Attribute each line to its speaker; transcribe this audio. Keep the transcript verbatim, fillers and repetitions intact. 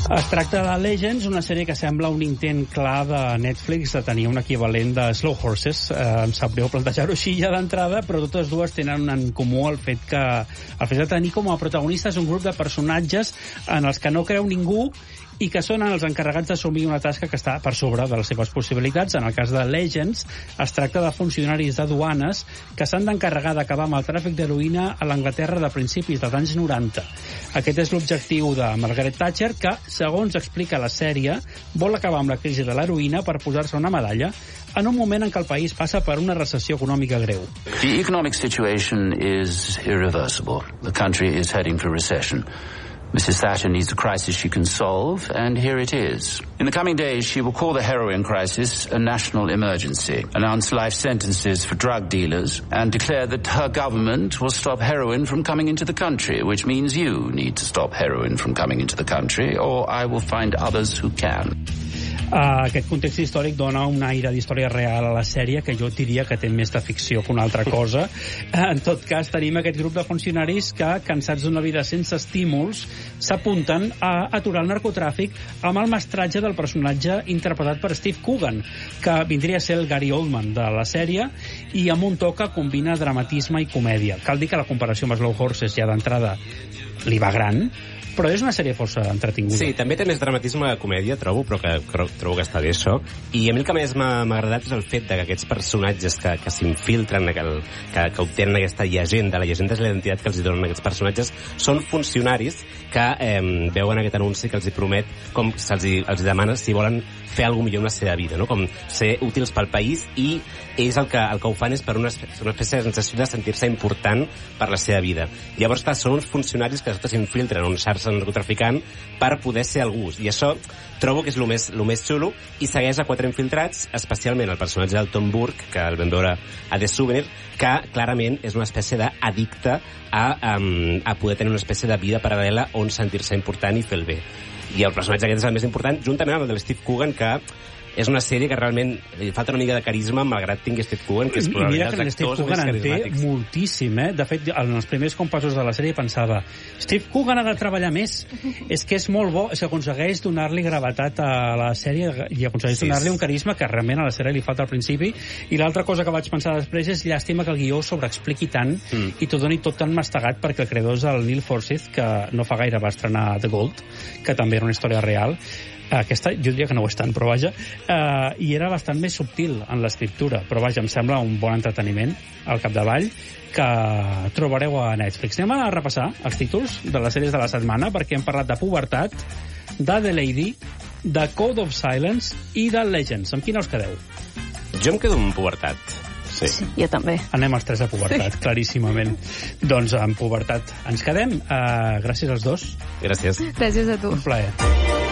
Speaker 1: Es tracta de Legends, una sèrie que sembla un intent clar de Netflix de tenir un equivalent de Slow Horses. Eh, em sap greu plantejar-ho així ja d'entrada, però totes dues tenen en comú el fet que el fet de tenir com a protagonistes un grup de personatges en els que no creu ningú i que són els encarregats d'assumir una tasca que està per sobre de les seves possibilitats. En el cas de Legends, es tracta de funcionaris de duanes que s'han d'encarregar d'acabar amb el tràfic d'heroïna a l'Anglaterra de principis dels anys noranta. Aquest és l'objectiu de Margaret Thatcher, que, segons explica la sèrie, vol acabar amb la crisi de l'heroïna per posar-se una medalla en un moment en què el país passa per una recessió econòmica greu.
Speaker 2: The economic situation is irreversible. The country is heading for recession. Missus Thatcher needs a crisis she can solve, and here it is. In the coming days, she will call the heroin crisis a national emergency, announce life sentences for drug dealers, and declare that her government will stop heroin from coming into the country, which means you need to stop heroin from coming into the country, or I will find others who can.
Speaker 1: Uh, aquest context històric dona un aire d'història real a la sèrie que jo diria que té més de ficció que una altra cosa. Uh, en tot cas, tenim aquest grup de funcionaris que, cansats d'una vida sense estímuls, s'apunten a aturar el narcotràfic amb el mestratge del personatge interpretat per Steve Coogan, que vindria a ser el Gary Oldman de la sèrie, i amb un to que combina dramatisme i comèdia. Cal dir que la comparació amb Slow Horses ja d'entrada li va gran, però és una sèrie força entretinguda.
Speaker 3: Sí, també té més dramatisme que comèdia, trobo, però que trobo que està bé això. I a mi el que més m'ha agradat és el fet de que aquests personatges que, que s'infiltren, que, que, que obtenen aquesta llegenda, la llegenda és la identitat que els donen aquests personatges, són funcionaris que eh, veuen aquest anunci que els hi promet, com se'ls hi, els hi demana si volen fer alguna millor amb la seva vida, no? Com ser útils pel país, i ells el que, el que ho fan és per una espècie, una espècie de sensació de sentir-se important per la seva vida. Llavors, clar, són uns funcionaris que s'infiltren en un xarxa narcotraficant per poder ser algú. I això trobo que és el més, el més xulo, i segueix a quatre infiltrats, especialment el personatge del Tom Burke, que el vam veure a The Souvenir, que clarament és una espècie d'addicte a, um, a poder tenir una espècie de vida paral·lela on sentir-se important i fer el bé. I el personatge aquest és el més important, juntament amb el de Steve Coogan, que és una sèrie que realment li falta una mica de carisma, malgrat tingui Steve Coogan, que és
Speaker 1: probablement dels
Speaker 3: actors més
Speaker 1: carismàtics. Steve Coogan en té moltíssim, eh? De fet, en els primers compassos de la sèrie pensava Steve Coogan ha de treballar més. És que és molt bo, s'aconsegueix donar-li gravetat a la sèrie i aconsegueix sí, donar-li un carisma que realment a la sèrie li falta al principi. I l'altra cosa que vaig pensar després és llàstima que el guió sobreexpliqui tant mm. i t'ho doni tot tan mastegat, perquè el creador és el Neil Forsyth, que no fa gaire va estrenar The Gold, que també era una història real. Aquesta, jo diria que no ho és tant, però vaja, uh, i era bastant més subtil en l'escriptura, però vaja, em sembla un bon entreteniment al capdavall que trobareu a Netflix. Anem a repassar els títols de les sèries de la setmana, perquè hem parlat de Pubertat, de The Lady, de Code of Silence i de Legends. Amb quina us quedeu?
Speaker 3: Jo em quedo amb Pubertat. Sí.
Speaker 4: Sí, jo també.
Speaker 1: Anem els tres a Pubertat, sí. Claríssimament. Doncs amb Pubertat ens quedem. Uh, gràcies als dos.
Speaker 3: Gràcies.
Speaker 4: Gràcies a tu.
Speaker 1: Un plaer.